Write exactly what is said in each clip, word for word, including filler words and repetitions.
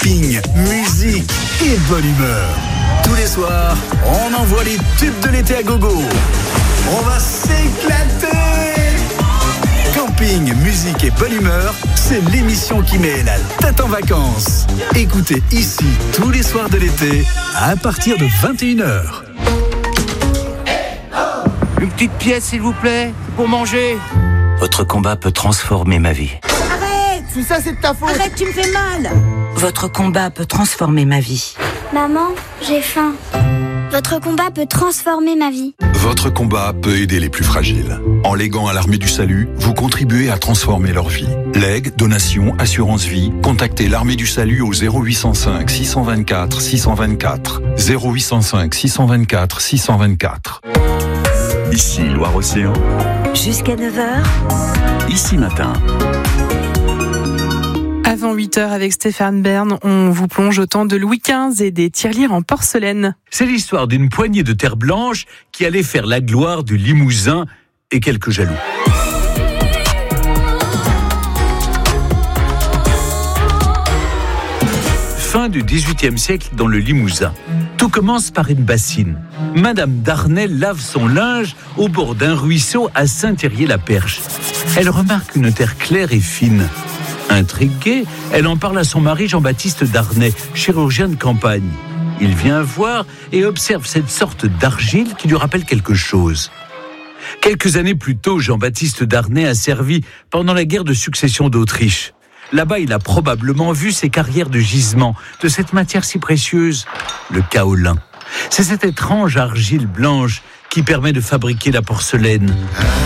camping, musique et bonne humeur. Tous les soirs, on envoie les tubes de l'été à gogo. On va s'éclater. Camping, musique et bonne humeur, c'est l'émission qui met la tête en vacances. Écoutez ici tous les soirs de l'été à partir de vingt et une heures. Une petite pièce s'il vous plaît, pour manger. Votre combat peut transformer ma vie. Arrête, tout ça c'est de ta faute. Arrête, tu me fais mal. Votre combat peut transformer ma vie. Maman, j'ai faim. Votre combat peut transformer ma vie. Votre combat peut aider les plus fragiles. En léguant à l'Armée du Salut, vous contribuez à transformer leur vie. Legs, donations, assurance vie, contactez l'Armée du Salut au zéro huit cent cinq six cent vingt-quatre six cent vingt-quatre. zéro huit cent cinq six cent vingt-quatre six cent vingt-quatre. Ici Loire-Océan. Jusqu'à neuf heures. Ici Matin. Avant huit heures avec Stéphane Bern, on vous plonge au temps de Louis quinze et des tirelires en porcelaine. C'est l'histoire d'une poignée de terre blanche qui allait faire la gloire du Limousin et quelques jaloux. Fin du dix-huitième siècle dans le Limousin. Tout commence par une bassine. Madame Darnay lave son linge au bord d'un ruisseau à Saint-Thirier-la-Perche. Elle remarque une terre claire et fine. Intriguée, elle en parle à son mari Jean-Baptiste Darnay, chirurgien de campagne. Il vient voir et observe cette sorte d'argile qui lui rappelle quelque chose. Quelques années plus tôt, Jean-Baptiste Darnay a servi pendant la guerre de succession d'Autriche. Là-bas, il a probablement vu ces carrières de gisement de cette matière si précieuse, le kaolin. C'est cette étrange argile blanche qui permet de fabriquer la porcelaine.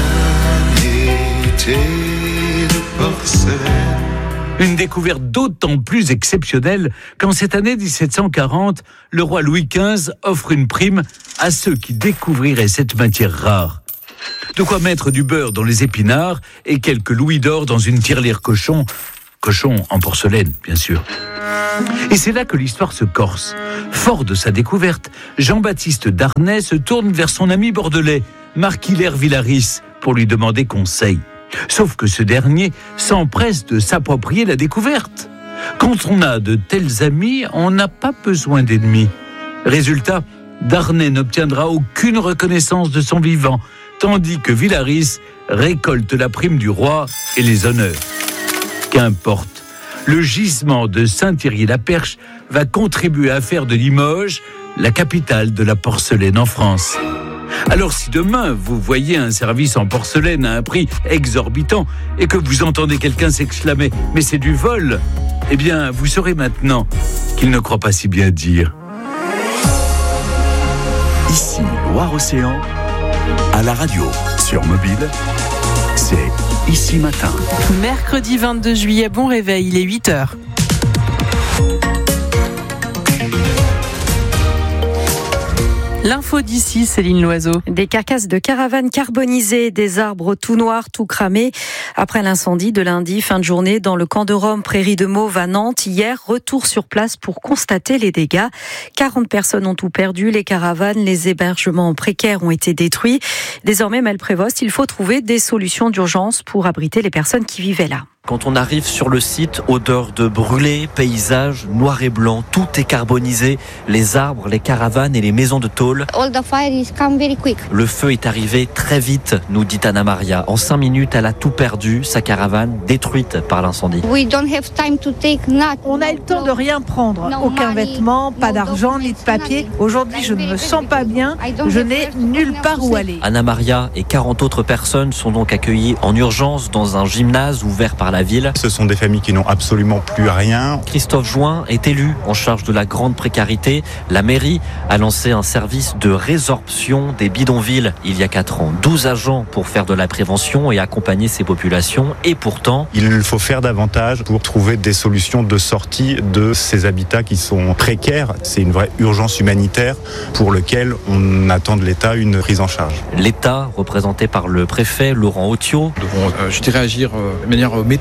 Une découverte d'autant plus exceptionnelle qu'en cette année dix-sept cent quarante, le roi Louis quinze offre une prime à ceux qui découvriraient cette matière rare. De quoi mettre du beurre dans les épinards et quelques louis d'or dans une tirelire cochon, cochon en porcelaine, bien sûr. Et c'est là que l'histoire se corse. Fort de sa découverte, Jean-Baptiste Darnay se tourne vers son ami bordelais, Marc Hilaire Villaris, pour lui demander conseil. Sauf que ce dernier s'empresse de s'approprier la découverte. Quand on a de tels amis, on n'a pas besoin d'ennemis. Résultat, Darnay n'obtiendra aucune reconnaissance de son vivant, tandis que Villaris récolte la prime du roi et les honneurs. Qu'importe, le gisement de Saint-Thirier-la-Perche va contribuer à faire de Limoges la capitale de la porcelaine en France. Alors si demain vous voyez un service en porcelaine à un prix exorbitant et que vous entendez quelqu'un s'exclamer « mais c'est du vol », eh bien vous saurez maintenant qu'il ne croit pas si bien dire. Ici Loire-Océan, à la radio, sur mobile, c'est Ici Matin. Mercredi vingt-deux juillet, bon réveil, il est huit heures. L'info d'ici, Céline Loiseau. Des carcasses de caravanes carbonisées, des arbres tout noirs, tout cramés. Après l'incendie de lundi, fin de journée, dans le camp de Rome, Prairie de Mauve à Nantes, hier, retour sur place pour constater les dégâts. quarante personnes ont tout perdu, les caravanes, les hébergements précaires ont été détruits. Désormais, Mel Prévost, il faut trouver des solutions d'urgence pour abriter les personnes qui vivaient là. Quand on arrive sur le site, odeur de brûlé, paysage noir et blanc, tout est carbonisé, les arbres, les caravanes et les maisons de tôle. All the fire is come very quick. Le feu est arrivé très vite, nous dit Anna Maria. En cinq minutes, elle a tout perdu, sa caravane détruite par l'incendie. We don't have time to take not. On a eu le temps de rien prendre, aucun vêtement, pas d'argent ni de papier. Aujourd'hui, je ne me sens pas bien, je n'ai nulle part où aller. Anna Maria et quarante autres personnes sont donc accueillies en urgence dans un gymnase ouvert par la ville. Ce sont des familles qui n'ont absolument plus rien. Christophe Join est élu en charge de la grande précarité. La mairie a lancé un service de résorption des bidonvilles il y a quatre ans. douze agents pour faire de la prévention et accompagner ces populations. Et pourtant, il faut faire davantage pour trouver des solutions de sortie de ces habitats qui sont précaires. C'est une vraie urgence humanitaire pour laquelle on attend de l'État une prise en charge. L'État, représenté par le préfet Laurent Autiot. Nous devons, euh, je dirais, agir euh, de manière méthodique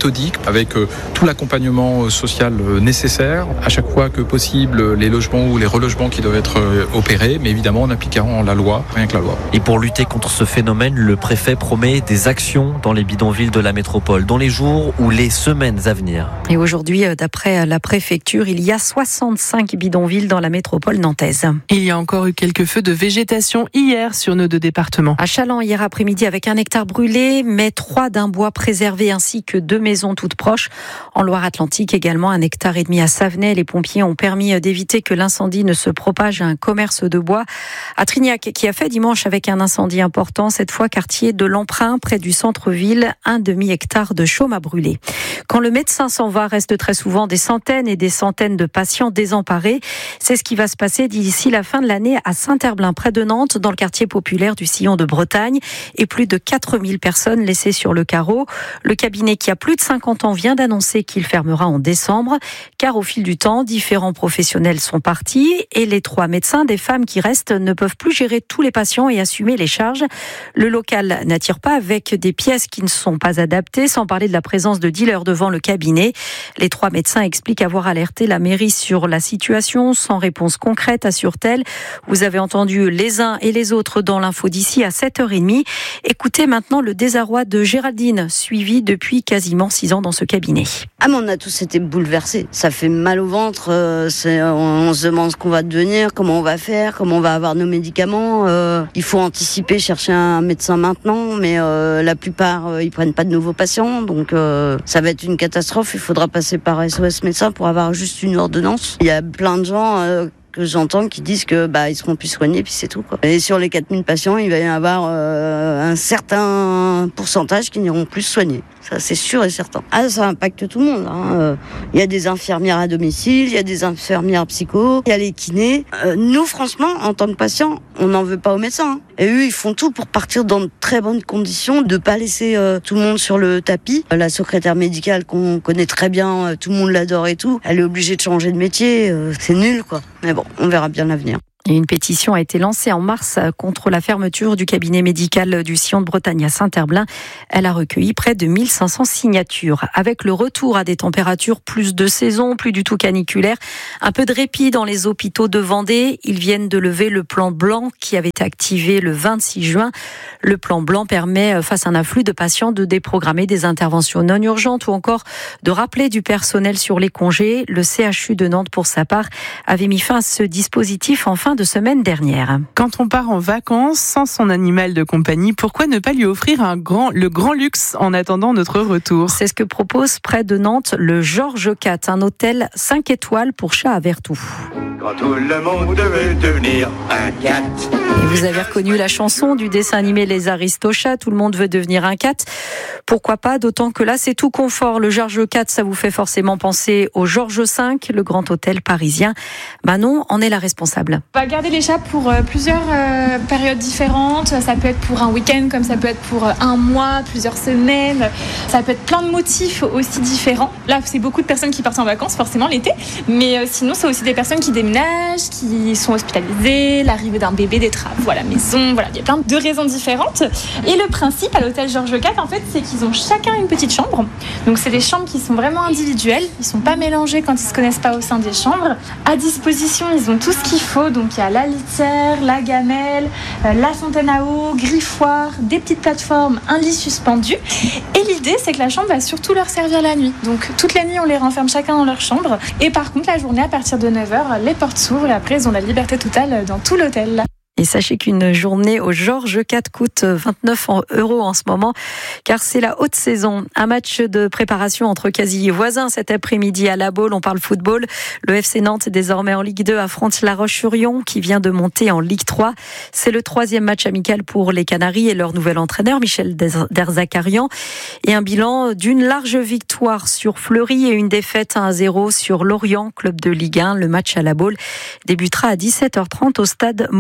méthodique avec euh, tout l'accompagnement social euh, nécessaire. À chaque fois que possible, les logements ou les relogements qui doivent être euh, opérés, mais évidemment en appliquant la loi, rien que la loi. Et pour lutter contre ce phénomène, le préfet promet des actions dans les bidonvilles de la métropole, dans les jours ou les semaines à venir. Et aujourd'hui, d'après la préfecture, il y a soixante-cinq bidonvilles dans la métropole nantaise. Il y a encore eu quelques feux de végétation hier sur nos deux départements. À Challans, hier après-midi, avec un hectare brûlé, mais trois d'un bois préservé ainsi que deux maisons toutes proches. En Loire-Atlantique également, un hectare et demi à Savenay. Les pompiers ont permis d'éviter que l'incendie ne se propage à un commerce de bois. À Trignac, qui a fait dimanche avec un incendie important, cette fois quartier de l'Emprunt, près du centre-ville, un demi-hectare de chaume à brûler. Quand le médecin s'en va, restent très souvent des centaines et des centaines de patients désemparés. C'est ce qui va se passer d'ici la fin de l'année à Saint-Herblain, près de Nantes, dans le quartier populaire du Sillon de Bretagne, et plus de quatre mille personnes laissées sur le carreau. Le cabinet, qui a plus de cinquante ans, vient d'annoncer qu'il fermera en décembre, car au fil du temps, différents professionnels sont partis et les trois médecins des femmes qui restent ne peuvent plus gérer tous les patients et assumer les charges. Le local n'attire pas, avec des pièces qui ne sont pas adaptées, sans parler de la présence de dealers devant le cabinet. Les trois médecins expliquent avoir alerté la mairie sur la situation, sans réponse concrète, assure-t-elle. Vous avez entendu les uns et les autres dans l'info d'ici à sept heures trente. Écoutez maintenant le désarroi de Géraldine, suivie depuis quasiment six ans dans ce cabinet. Ah, mais on a tous été bouleversés. Ça fait mal au ventre. Euh, c'est, on, on se demande ce qu'on va devenir, comment on va faire, comment on va avoir nos médicaments. Euh, il faut anticiper, chercher un médecin maintenant, mais euh, la plupart, euh, ils prennent pas de nouveaux patients. Donc euh, ça va être une catastrophe. Il faudra passer par S O S médecin pour avoir juste une ordonnance. Il y a plein de gens... Euh, que j'entends qui disent que bah ils seront plus soignés puis c'est tout quoi. Et sur les quatre mille patients, il va y avoir euh, un certain pourcentage qui n'iront plus soignés. Ça c'est sûr et certain. Ah, ça impacte tout le monde. Hein. Il y a des infirmières à domicile, il y a des infirmières psycho, il y a les kinés. Euh, nous franchement, en tant que patients, on n'en veut pas aux médecins. Hein. Et eux, ils font tout pour partir dans de très bonnes conditions, de pas laisser euh, tout le monde sur le tapis. La secrétaire médicale qu'on connaît très bien, euh, tout le monde l'adore et tout, elle est obligée de changer de métier. Euh, c'est nul quoi. Mais bon, on verra bien l'avenir. Et une pétition a été lancée en mars contre la fermeture du cabinet médical du Sillon de Bretagne à Saint-Herblain. Elle a recueilli près de mille cinq cents signatures. Avec le retour à des températures plus de saison, plus du tout caniculaires, un peu de répit dans les hôpitaux de Vendée. Ils viennent de lever le plan blanc qui avait été activé le vingt-six juin. Le plan blanc permet, face à un afflux de patients, de déprogrammer des interventions non urgentes ou encore de rappeler du personnel sur les congés. Le C H U de Nantes, pour sa part, avait mis fin à ce dispositif en fin de semaine dernière. Quand on part en vacances sans son animal de compagnie, pourquoi ne pas lui offrir un grand, le grand luxe en attendant notre retour ? C'est ce que propose près de Nantes le Georges quatre, un hôtel cinq étoiles pour chats à Vertou. Quand tout le monde veut devenir un cat. Et vous avez reconnu la chanson du dessin animé Les Aristochats, tout le monde veut devenir un cat. Pourquoi pas, d'autant que là c'est tout confort. Le Georges quatre, ça vous fait forcément penser au Georges cinq, le grand hôtel parisien. Manon en est la responsable. On va garder les chats pour euh, plusieurs euh, périodes différentes. Ça peut être pour un week-end, comme ça peut être pour un mois, plusieurs semaines. Ça peut être plein de motifs aussi différents. Là, c'est beaucoup de personnes qui partent en vacances, forcément l'été. Mais euh, sinon, c'est aussi des personnes qui déménagent, qui sont hospitalisées, l'arrivée d'un bébé, des travaux à la maison. Voilà, il y a plein de raisons différentes. Et le principe à l'hôtel Georges quatre, en fait, c'est qu'ils ont chacun une petite chambre. Donc, c'est des chambres qui sont vraiment individuelles. Ils ne sont pas mélangés quand ils ne se connaissent pas au sein des chambres. À disposition, ils ont tout ce qu'il faut. Donc, il y a la litière, la gamelle, euh, la fontaine à eau, griffoir, des petites plateformes, un lit suspendu. Et l'idée, c'est que la chambre va surtout leur servir la nuit. Donc, toute la nuit, on les renferme chacun dans leur chambre. Et par contre, la journée, à partir de neuf heures, les portes s'ouvrent et après, ils ont la liberté totale dans tout l'hôtel. Et sachez qu'une journée au Georges quatre coûte vingt-neuf euros en ce moment, car c'est la haute saison. Un match de préparation entre quasi voisins cet après-midi à La Baule. On parle football. Le F C Nantes, désormais en Ligue deux, affronte La Roche-sur-Yon, qui vient de monter en Ligue trois. C'est le troisième match amical pour les Canaries et leur nouvel entraîneur, Michel Derzakarian. Et un bilan d'une large victoire sur Fleury et une défaite un à zéro sur Lorient, club de Ligue un. Le match à La Baule débutera à dix-sept heures trente au stade Moreau-des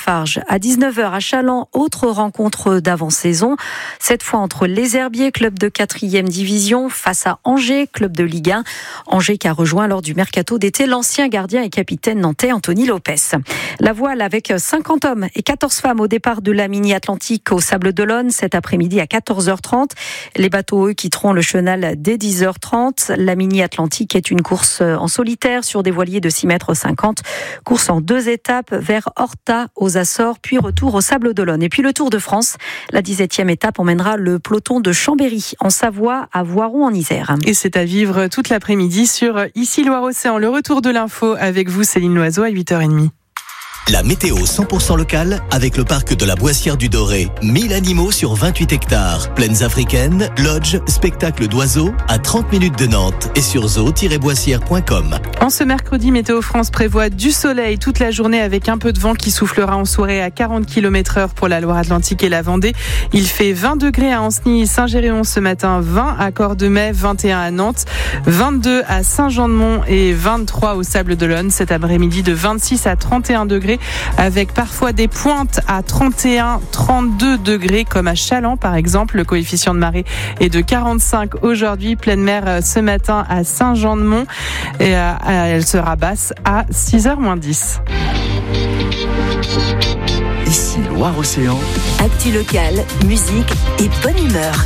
Lafarge. À dix-neuf heures à Challans, autre rencontre d'avant-saison. Cette fois entre les Herbiers, club de quatrième division, face à Angers, club de Ligue un. Angers qui a rejoint lors du mercato d'été l'ancien gardien et capitaine nantais Anthony Lopez. La voile avec cinquante hommes et quatorze femmes au départ de la mini-Atlantique au Sables-d'Olonne cet après-midi à quatorze heures trente. Les bateaux, eux, quitteront le chenal dès dix heures trente. La mini-Atlantique est une course en solitaire sur des voiliers de six mètres cinquante. Course en deux étapes vers Horta aux Açores, puis retour au Sables-d'Olonne. Et puis le Tour de France, la dix-septième étape emmènera le peloton de Chambéry en Savoie à Voiron en Isère. Et c'est à vivre toute l'après-midi sur Ici Loire-Océan. Le retour de l'info avec vous, Céline Loiseau, à huit heures trente. La météo cent pour cent locale avec le parc de la Boissière du Doré. mille animaux sur vingt-huit hectares. Plaines africaines, lodge, spectacle d'oiseaux à trente minutes de Nantes et sur zoo tiret boissière point com. En ce mercredi, Météo France prévoit du soleil toute la journée avec un peu de vent qui soufflera en soirée à quarante kilomètres heure pour la Loire-Atlantique et la Vendée. Il fait vingt degrés à Ancenis, Saint-Géréon ce matin, vingt à Cordemais, vingt et un à Nantes, vingt-deux à Saint-Jean-de-Mont et vingt-trois au Sables-d'Olonne. Cet après-midi de vingt-six à trente et un degrés avec parfois des pointes à trente et un, trente-deux degrés comme à Challans par exemple. Le coefficient de marée est de quarante-cinq aujourd'hui. Pleine mer ce matin à Saint-Jean-de-Mont et elle sera basse à six heures moins dix. Ici Loire-Océan. Actu locale, musique et bonne humeur.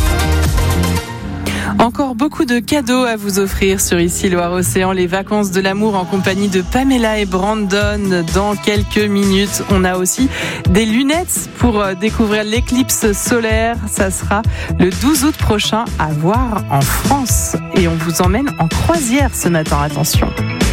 Encore beaucoup de cadeaux à vous offrir sur Ici Loire-Océan, les vacances de l'amour en compagnie de Pamela et Brandon. Dans quelques minutes, on a aussi des lunettes pour découvrir l'éclipse solaire. Ça sera le douze août prochain à voir en France. Et on vous emmène en croisière ce matin, attention.